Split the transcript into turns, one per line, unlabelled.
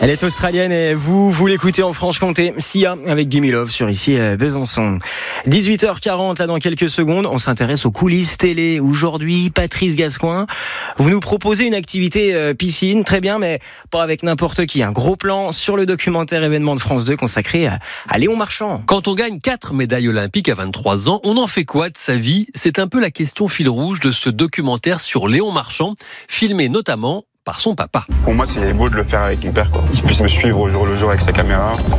Elle est australienne et vous l'écoutez en Franche-Comté. Sia avec Gimme Love sur ici Besançon. 18h40, là dans quelques secondes, on s'intéresse aux coulisses télé. Aujourd'hui, Patrice Gascoin, vous nous proposez une activité piscine, très bien, mais pas avec n'importe qui. Un gros plan sur le documentaire événement de France 2 consacré à Léon Marchand.
Quand on gagne 4 médailles olympiques à 23 ans, on en fait quoi de sa vie ? C'est un peu la question fil rouge de ce documentaire sur Léon Marchand, filmé notamment par son papa.
Pour moi, c'est beau de le faire avec mon père, quoi. Qu'il puisse me suivre au jour le jour avec sa caméra.